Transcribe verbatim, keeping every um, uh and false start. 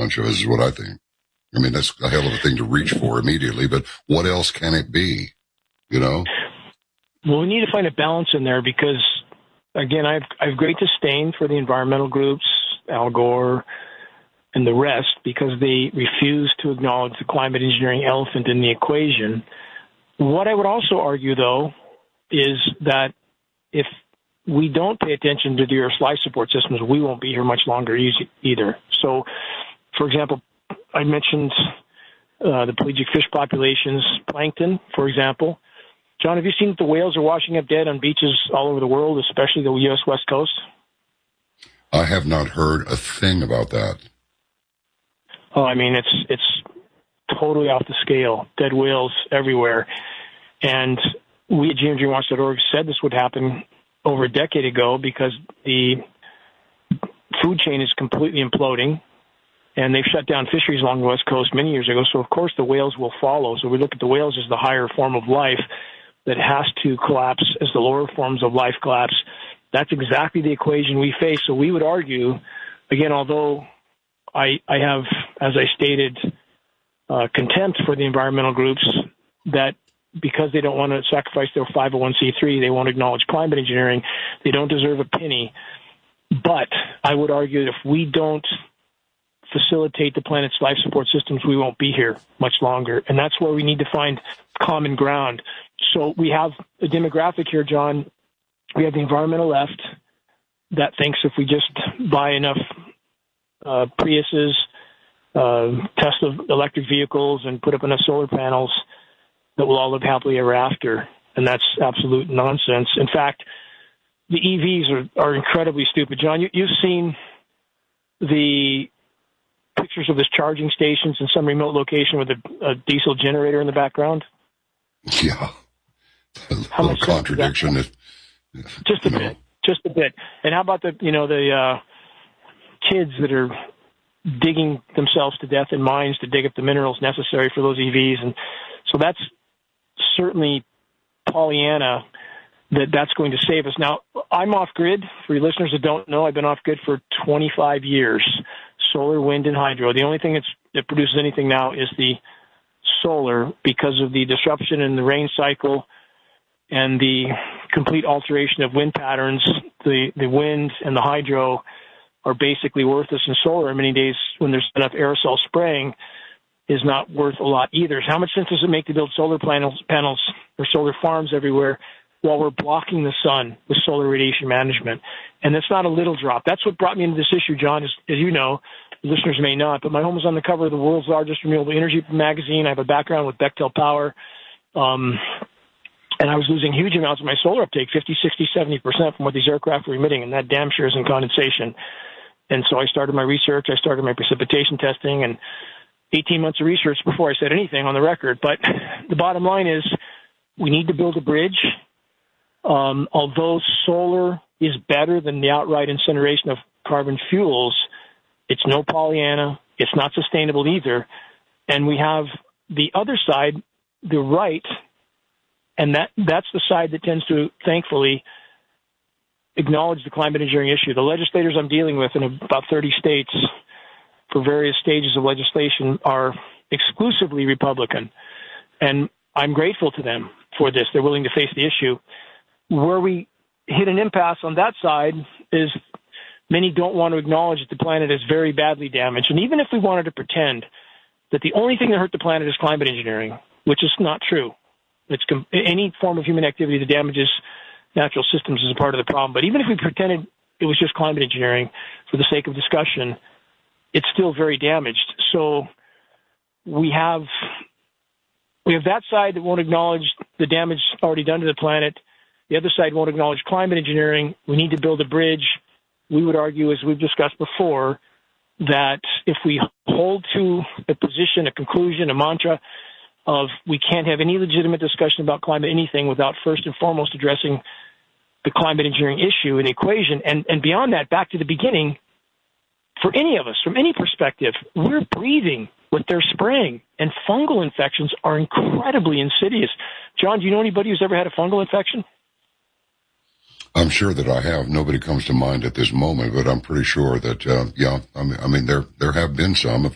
bunch of us is what I think. I mean, that's a hell of a thing to reach for immediately, but what else can it be? You know? Well, we need to find a balance in there because, again, I have, I have great disdain for the environmental groups, Al Gore, and the rest, because they refuse to acknowledge the climate engineering elephant in the equation. What I would also argue, though, is that if we don't pay attention to the Earth's life support systems, we won't be here much longer either. So, for example, I mentioned uh, the pelagic fish populations, plankton, for example. John, have you seen that the whales are washing up dead on beaches all over the world, especially the U S West Coast? I have not heard a thing about that. Oh, I mean, it's it's totally off the scale. Dead whales everywhere. And we at geoengineering watch dot org said this would happen over a decade ago because the food chain is completely imploding, and they've shut down fisheries along the West Coast many years ago. So, of course, the whales will follow. So we look at the whales as the higher form of life that has to collapse as the lower forms of life collapse. That's exactly the equation we face. So we would argue, again, although I, I have, as I stated, uh, contempt for the environmental groups, that because they don't want to sacrifice their five oh one c three, they won't acknowledge climate engineering, they don't deserve a penny. But I would argue that if we don't facilitate the planet's life support systems, we won't be here much longer. And that's where we need to find common ground. So we have a demographic here, John. We have the environmental left that thinks if we just buy enough uh, Priuses, uh, Tesla electric vehicles, and put up enough solar panels, that we'll all live happily ever after. And that's absolute nonsense. In fact, the E Vs are, are incredibly stupid. John, you, you've seen the pictures of this charging stations in some remote location with a, a diesel generator in the background? Yeah. A how little much contradiction. Is, just a know. bit. Just a bit. And how about the, you know, the uh, kids that are digging themselves to death in mines to dig up the minerals necessary for those E Vs? And so that's certainly Pollyanna that that's going to save us. Now, I'm off-grid. For your listeners that don't know, I've been off-grid for twenty-five years. Solar, wind, and hydro. The only thing that's, that produces anything now is the solar because of the disruption in the rain cycle and the complete alteration of wind patterns. The, the wind and the hydro are basically worthless in solar. Many days when there's enough aerosol spraying is not worth a lot either. So how much sense does it make to build solar panels, panels or solar farms everywhere while we're blocking the sun with solar radiation management? And that's not a little drop. That's what brought me into this issue, John, as, as you know. Listeners may not, but my home was on the cover of the world's largest renewable energy magazine. I have a background with Bechtel Power. Um, and I was losing huge amounts of my solar uptake, fifty, sixty, seventy percent from what these aircraft were emitting, and that damn sure isn't condensation. And so I started my research. I started my precipitation testing, and eighteen months of research before I said anything on the record. But the bottom line is we need to build a bridge. Um, although solar is better than the outright incineration of carbon fuels, it's no Pollyanna. It's not sustainable either. And we have the other side, the right, and that that's the side that tends to, thankfully, acknowledge the climate engineering issue. The legislators I'm dealing with in about thirty states for various stages of legislation are exclusively Republican. And I'm grateful to them for this. They're willing to face the issue. Where we hit an impasse on that side is many don't want to acknowledge that the planet is very badly damaged. And even if we wanted to pretend that the only thing that hurt the planet is climate engineering, which is not true, it's com- any form of human activity that damages natural systems is a part of the problem. But even if we pretended it was just climate engineering for the sake of discussion, it's still very damaged. So we have we have that side that won't acknowledge the damage already done to the planet. The other side won't acknowledge climate engineering. We need to build a bridge. We would argue, as we've discussed before, that if we hold to a position, a conclusion, a mantra of we can't have any legitimate discussion about climate anything without first and foremost addressing the climate engineering issue and equation, and, and beyond that, back to the beginning, for any of us, from any perspective, we're breathing what they're spraying, and fungal infections are incredibly insidious. John, do you know anybody who's ever had a fungal infection? I'm sure that I have. Nobody comes to mind at this moment, but I'm pretty sure that, uh, yeah, I mean, I mean, there, there have been some.